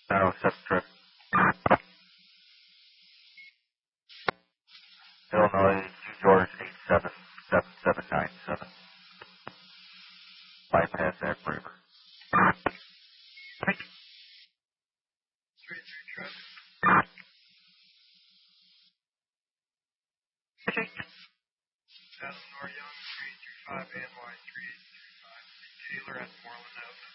No, set trip. Illinois, New York, 877797. Bypass Egg River. Straight through truck. Adam Noryoung, 335, ANY 3835. Taylor at Moreland Avenue.